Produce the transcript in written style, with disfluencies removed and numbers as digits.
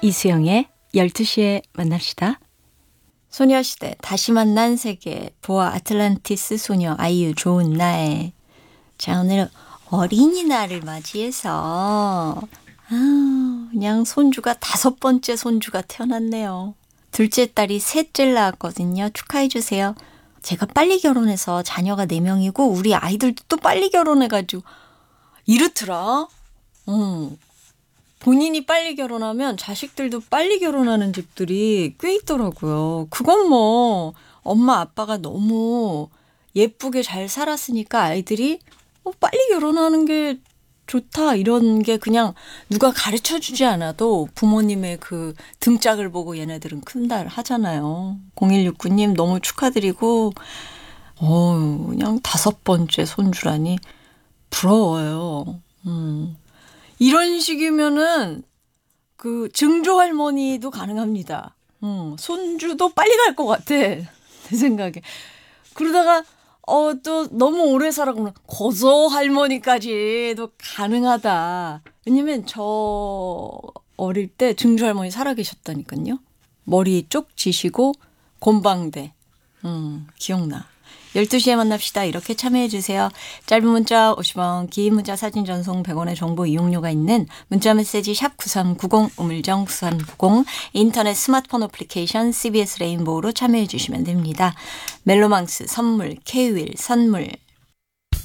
이수영의 12시에 만납시다. 소녀시대 다시 만난 세계 보아 아틀란티스 소녀 아이유 좋은 날. 자, 오늘 어린이날을 맞이해서 그냥 손주가 5번째 손주가 태어났네요. 둘째 딸이 셋째를 낳았거든요. 축하해 주세요. 제가 빨리 결혼해서 자녀가 4명이고 우리 아이들도 또 빨리 결혼해가지고 이렇더라. 본인이 빨리 결혼하면 자식들도 빨리 결혼하는 집들이 꽤 있더라고요. 그건 뭐 엄마 아빠가 너무 예쁘게 잘 살았으니까 아이들이 빨리 결혼하는 게 좋다 이런 게 그냥 누가 가르쳐주지 않아도 부모님의 그 등짝을 보고 얘네들은 큰다 하잖아요. 0169님 너무 축하드리고 그냥 5번째 손주라니 부러워요. 이런 식이면은 그 증조 할머니도 가능합니다. 손주도 빨리 갈 것 같아. 내 생각에. 그러다가 또 너무 오래 살아 그러면 고조 할머니까지도 가능하다. 왜냐면 저 어릴 때 증조 할머니 살아 계셨다니까요. 머리 쪽 지시고 곰방대. 기억나. 12시에 만납시다. 이렇게 참여해 주세요. 짧은 문자 50원, 긴 문자 사진 전송 100원의 정보 이용료가 있는 문자 메시지 샵 9390, 우물정 9390, 인터넷 스마트폰 어플리케이션 CBS 레인보우로 참여해 주시면 됩니다. 멜로망스 선물, K-윌 선물